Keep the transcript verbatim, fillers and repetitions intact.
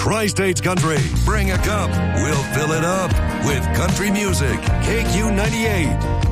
Tri-States Country. Bring a cup. We'll fill it up with country music. K Q ninety-eight.